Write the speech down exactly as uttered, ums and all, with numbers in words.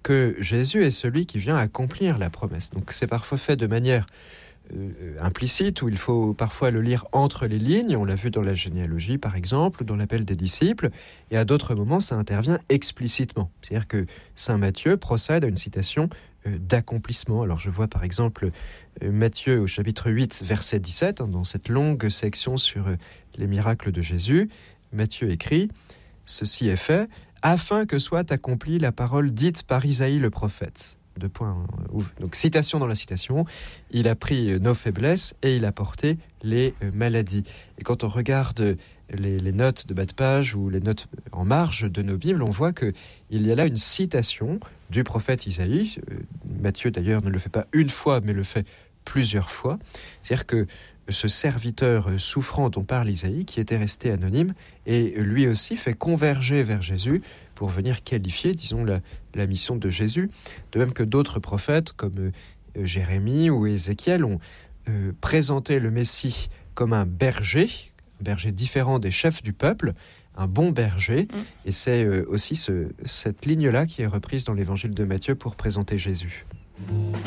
que Jésus est celui qui vient accomplir la promesse. Donc c'est parfois fait de manière euh, implicite, où il faut parfois le lire entre les lignes, on l'a vu dans la généalogie par exemple, ou dans l'appel des disciples, et à d'autres moments ça intervient explicitement. C'est-à-dire que saint Matthieu procède à une citation euh, d'accomplissement. Alors je vois par exemple euh, Matthieu au chapitre huit, verset dix-sept, hein, dans cette longue section sur euh, les miracles de Jésus, Matthieu écrit « Ceci est fait, afin que soit accomplie la parole dite par Isaïe le prophète. » Deux points. Donc, citation dans la citation. Il a pris nos faiblesses et il a porté les maladies. Et quand on regarde les, les notes de bas de page ou les notes en marge de nos Bibles, on voit qu'il y a là une citation du prophète Isaïe. Matthieu, d'ailleurs, ne le fait pas une fois, mais le fait plusieurs fois. C'est-à-dire que ce serviteur souffrant dont parle Isaïe, qui était resté anonyme, et lui aussi fait converger vers Jésus pour venir qualifier, disons, la, la mission de Jésus. De même que d'autres prophètes, comme euh, Jérémie ou Ézéchiel, ont euh, présenté le Messie comme un berger, un berger différent des chefs du peuple, un bon berger. Mmh. Et c'est euh, aussi ce, cette ligne-là qui est reprise dans l'évangile de Matthieu pour présenter Jésus.